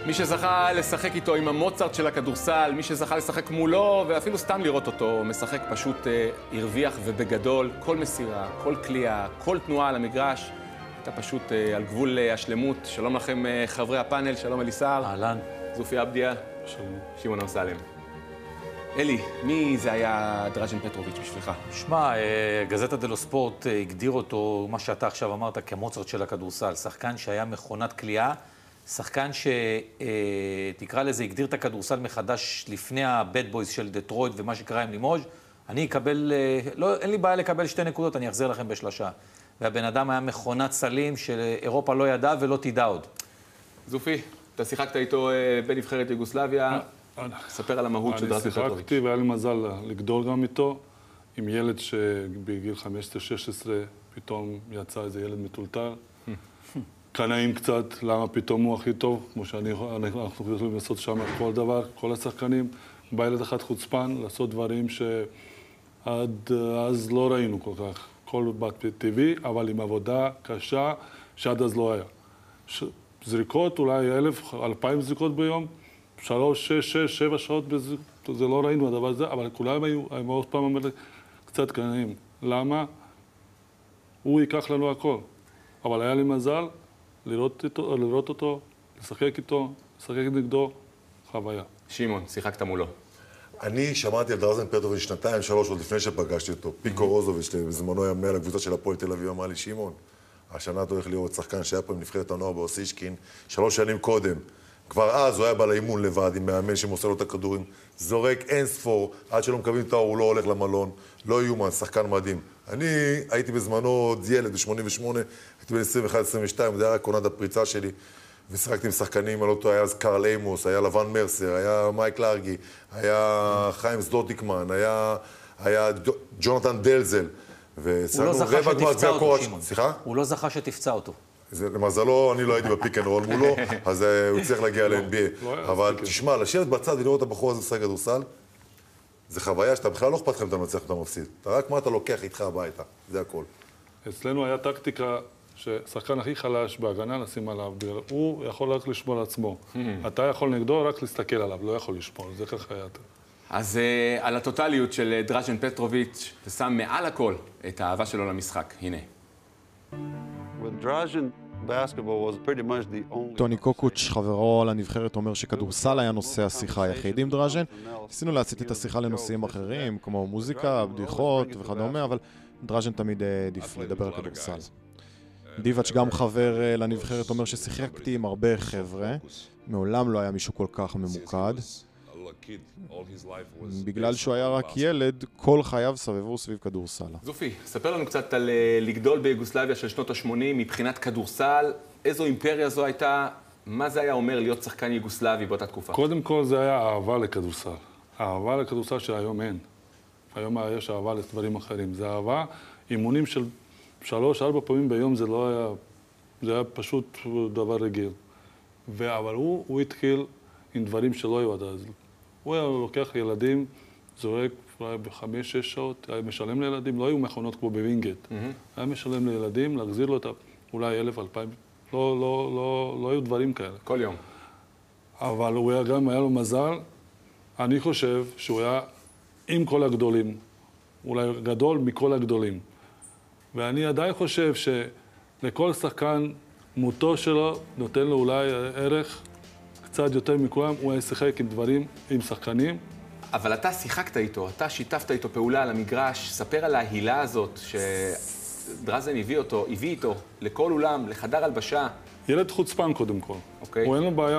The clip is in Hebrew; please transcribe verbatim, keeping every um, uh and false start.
מי שזכה לשחק איתו עם המוצרט של הכדורסל, מי שזכה לשחק מולו, ואפילו סתם לראות אותו משחק פשוט אה, הרוויח ובגדול. כל מסירה, כל קליעה, כל תנועה על המגרש, הייתה פשוט אה, על גבול אה, השלמות. שלום לכם אה, חברי הפאנל, שלום אליסר. אהלן. זופי עבדיה. שלום. שמעון אמסלם. אלי, מי זה היה דראז'ן פטרוביץ' בשבילך? שמע, גזטה דלו ספורט הגדיר אותו, מה שאתה עכשיו אמרת, כמוצרט של הכדורסל. שחקן שהיה מכונת קליעה, שחקן שתקרא לזה, הגדיר את הכדורסל מחדש לפני הבד בויז של דטרויט ומה שקרה עם לימוז'. אני אקבל, לא, אין לי בעיה לקבל שתי נקודות, אני אחזיר לכם בשלושה. והבן אדם היה מכונת סלים שאירופה לא ידעה ולא תדע עוד. זופי, אתה שיחקת איתו בנבחרת יוגוסלביה. ספר על המהות של דראז'ן פטרוביץ'. אני שיחקתי והיה לי מזל לגדול גם איתו, עם ילד שבגיל חמש עשרה שש עשרה פתאום יצא איזה ילד מטולטל. קנאים קצת, למה פתאום הוא הכי טוב, כמו שאנחנו יכולים לעשות שם כל דבר, כל השחקנים. בא ילד אחד חוצפן, לעשות דברים שעד אז לא ראינו כל כך. כל בת טבעי, אבל עם עבודה קשה שעד אז לא היה. זריקות, אולי אלף, אלפיים זריקות ביום. שלוש, שש, שש, שבע שעות, בזה, זה לא ראינו הדבר הזה, אבל כולם היו, הם עוד פעם אומרים, קצת קנאים. למה? הוא ייקח לנו הכל. אבל היה לי מזל לראות אותו, לראות אותו, לשחק איתו, לשחק נגדו, חוויה. שמעון, שיחקת מולו. אני שמעתי על דראז'ן פטרוביץ' שנתיים, שלוש, עוד לפני שפגשתי אותו. פיקו רוזוביץ', בזמנו היה מנהל הקבוצה של הפועל תל אביב, אמר לי, שמעון, השנה אתה הולך לראות שחקן שהיה פה עם נבחרת הנוער באוסישקין, שלוש שנים קודם. כבר אז הוא היה בא לאימון לבד עם מאמן שמוסר לו את הכדורים, זורק אין ספור, עד שלא מקבלים את האור, הוא לא הולך למלון, לא יומן, שחקן מדהים. אני הייתי בזמנו עוד ילד, ב-שמונים ושמונה, הייתי בין עשרים ואחת עשרים ושתיים, זה היה קונת הפריצה שלי, ושיחקתי עם שחקנים, על אותו היה אז קרל אימוס, היה לבן מרסר, היה מייק לארגי, היה חיים סדוטיקמן, היה, היה ג'ונתן דלזל, הוא לא זכה שתפצע אותו, שמעון. סליחה? הוא לא זכה שתפצע אותו. למזלו, אני לא הייתי בפיק אנד רול מולו, אז הוא צריך להגיע ל-אן בי איי. אבל תשמע, לשבת בצד ולראות את הבחור הזה משחק כדורסל, זה חוויה שאתה בכלל לא אכפת לכם אתה מנצח ואתה מפסיד. אתה רק מה אתה לוקח איתך הביתה, זה הכל. אצלנו היה טקטיקה ששחקן הכי חלש בהגנה נשים עליו, הוא יכול רק לשמור עצמו. אתה יכול נגדו רק להסתכל עליו, לא יכול לשמור, זה ככה היה. אז על הטוטליות של דראז'ן פטרוביץ', אתה שם מעל הכל את האהבה שלו למשחק. הנה. טוני קוקוץ', חברו לנבחרת, אומר שכדורסל היה נושא השיחה היחיד עם דראז'ן. ניסינו להסיט את השיחה לנושאים אחרים, כמו מוזיקה, בדיחות וכדומה, אבל דראז'ן תמיד העדיף לדבר על כדורסל. דיבאץ', גם חבר לנבחרת, אומר ששיחקתי עם הרבה חבר'ה, מעולם לא היה מישהו כל כך ממוקד. בגלל שהוא היה רק ילד, כל חייו סבבו סביב כדורסל. זופי, ספר לנו קצת על לגדול ביוגוסלביה של שנות ה-שמונים, מבחינת כדורסל, איזו אימפריה זו הייתה, מה זה היה אומר להיות שחקן יוגוסלבי באותה תקופה? קודם כל זה היה אהבה לכדורסל. אהבה לכדורסל שהיום אין. היום יש אהבה לדברים אחרים. זה אהבה, אימונים של שלוש, ארבע פעמים ביום זה לא היה, זה היה פשוט דבר רגיל. אבל הוא, הוא התחיל עם דברים שלא היו עד אז. הוא היה לוקח ילדים, זורק בחמש, שש שעות, היה משלם לילדים, לא היו מכונות כמו בווינגייט. Mm-hmm. היה משלם לילדים, להחזיר לו את אולי אלף, אלפיים, לא, לא, לא, לא היו דברים כאלה. כל יום. אבל הוא היה גם, היה לו מזל, אני חושב שהוא היה עם כל הגדולים, אולי גדול מכל הגדולים. ואני עדיין חושב שלכל שחקן, מותו שלו נותן לו אולי ערך, קצת יותר מכולם, הוא היה שיחק עם דברים, עם שחקנים. אבל אתה שיחקת איתו, אתה שיתפת איתו פעולה על המגרש, ספר על ההילה הזאת שדראז'ן הביא אותו, הביא איתו לכל אולם, לחדר הלבשה. ילד חוצפן קודם כל. אוקיי. הוא אין לו בעיה